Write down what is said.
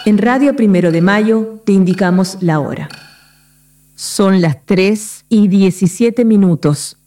En Radio Primero de Mayo te indicamos la hora. Son las 3:17.